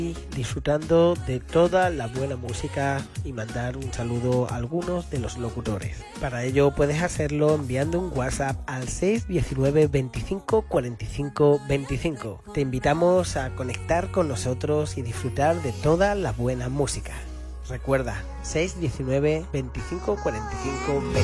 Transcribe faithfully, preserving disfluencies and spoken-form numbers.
disfrutando de toda la buena música y mandar un saludo a algunos de los locutores. Para ello puedes hacerlo enviando un WhatsApp al seis uno nueve, veinticinco, cuarenta y cinco, veinticinco. Te invitamos a conectar con nosotros y disfrutar de toda la buena música. Recuerda, seis uno nueve, veinticinco, cuarenta y cinco, veinticinco.